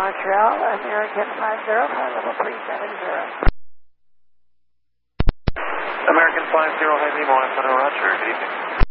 Montreal, American 50, flight level 370. American 50, Heavy Montreal, Roger, good evening.